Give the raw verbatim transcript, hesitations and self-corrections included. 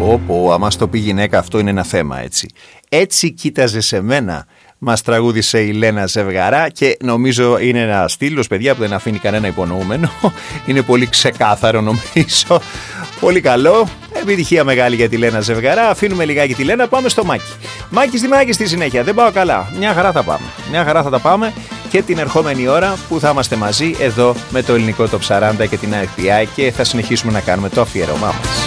Πω πω, άμα στο πει γυναίκα αυτό είναι ένα θέμα, έτσι. Έτσι κοίταζε σε μένα, μας τραγούδισε η Λένα Ζευγαρά και νομίζω είναι ένα στήλος, παιδιά, που δεν αφήνει κανένα υπονοούμενο. Είναι πολύ ξεκάθαρο νομίζω. Πολύ καλό. Επιτυχία μεγάλη για τη Λένα Ζευγαρά. Αφήνουμε λιγάκι τη Λένα, πάμε στο Μάκη. Μάκη στη Μάκη στη συνέχεια. Δεν πάω καλά. Μια χαρά θα πάμε. Μια χαρά θα τα πάμε και την ερχόμενη ώρα που θα είμαστε μαζί εδώ με το ελληνικό Top σαράντα και την αρ πι άι και θα συνεχίσουμε να κάνουμε το αφιέρωμά μας.